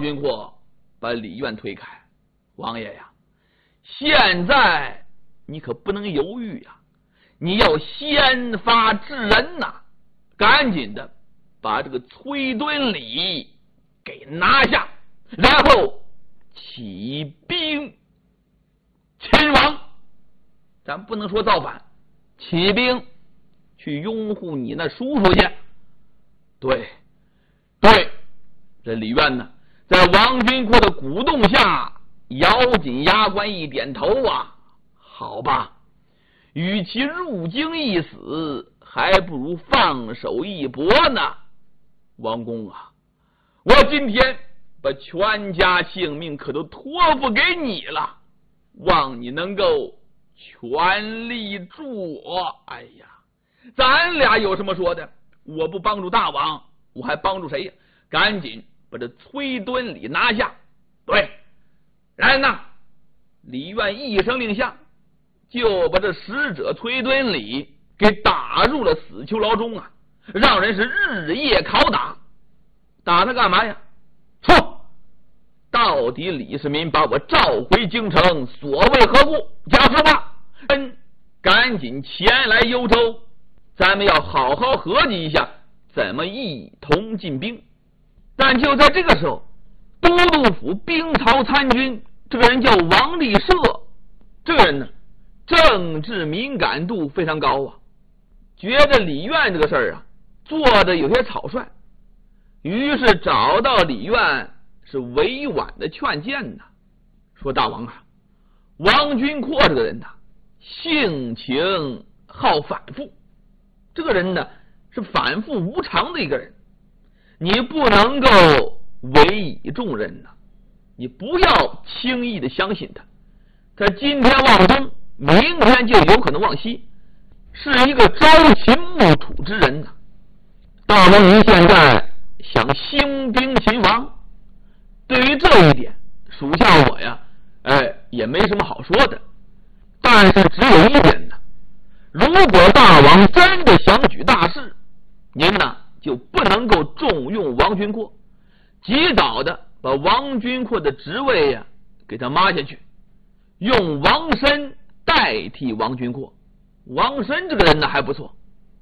君阔把李渊推开：“王爷呀，现在你可不能犹豫呀，你要先发制人呐，赶紧的把这个崔敦礼给拿下，然后起兵亲王。咱不能说造反，起兵去拥护你那叔叔去。”对，这李渊呢，在王君阔的鼓动下，咬紧牙关一点头啊，好吧，与其入京一死，还不如放手一搏呢。王公啊，我今天把全家性命可都托付给你了，望你能够全力助我。哎呀，咱俩有什么说的？我不帮助大王，我还帮助谁呀？赶紧把这崔敦礼拿下。对，然呐，李渊一声令下，就把这使者崔敦礼给打入了死囚牢中啊，让人是日夜拷打。打他干嘛呀？说到底李世民把我召回京城，所为何故？讲实话，赶紧前来幽州，咱们要好好合计一下怎么一同进兵。但就在这个时候，都督府兵曹参军这个人叫王立社，这个人呢政治敏感度非常高啊，觉得李渊这个事儿啊做的有些草率，于是找到李渊是委婉的劝谏呐，说大王啊，王君阔这个人呐性情好反复，这个人呢是反复无常的一个人，你不能够委以重任呐，你不要轻易的相信他。他今天忘东，明天就有可能忘西，是一个朝秦暮楚之人呐。大王您现在想兴兵秦王，对于这一点，属下我呀，也没什么好说的。但是只有一点呢，如果大王真的想举大事，您呢就不能够重用王君阔，及早的把王君阔的职位呀给他抹下去，用王申代替王君阔。王申这个人呢还不错，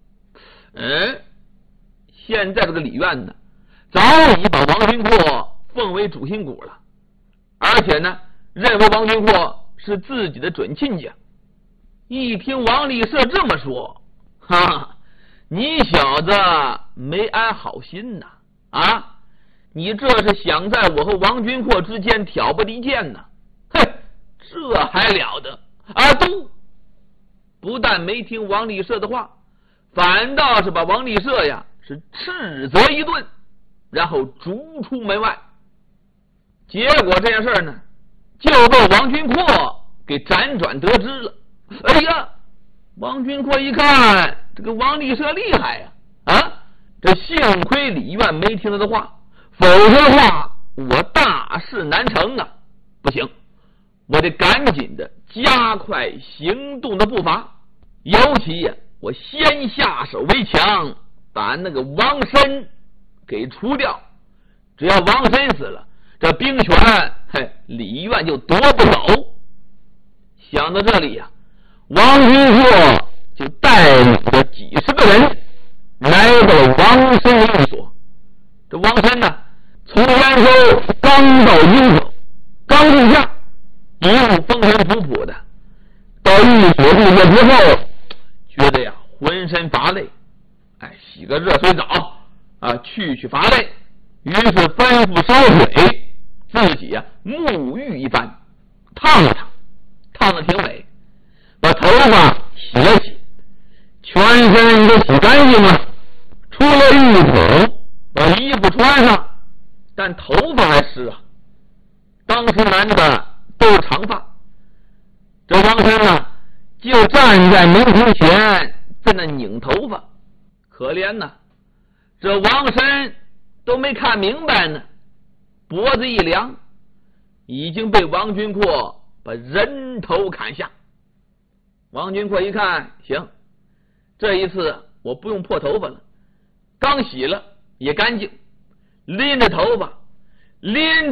现在这个李渊呢早已把王君阔奉为主心骨了，而且呢认为王君阔是自己的准亲家。一听王立社这么说，哈，你小子没安好心呐！啊，你这是想在我和王君阔之间挑拨离间呢？嘿，这还了得！都不但没听王立社的话，反倒是把王立社呀是斥责一顿，然后逐出门外。结果这件事呢，就被王君阔给辗转得知了。哎呀，王君阔一看这个王立社厉害呀，这幸亏李渊没听他的话，否则的话我大事难成啊！不行，我得赶紧的加快行动的步伐，尤其呀，我先下手为强，把那个王申给除掉。只要王申死了，这兵权李渊就夺不走。想到这里呀，王君阔就带领着几十个人来到了王申的寓所。这王申呢，从兖州刚到京口，刚入夏，一路风尘仆仆的，到寓所入夜之后，觉得呀浑身乏累，洗个热水澡去乏累，于是吩咐烧水，自己呀沐浴一番，烫了烫得挺美，把头发洗了洗，全身都洗干净了，出了浴桶，把衣服穿上，但头发还湿啊。当时男的都是长发，这王申呢就站在门厅前，在那拧头发。可怜呐，这王申都没看明白呢，脖子一凉，已经被王君阔把人头砍下。王君阔一看，行，这一次我不用破头发了，刚洗了也干净，拎着头发，拎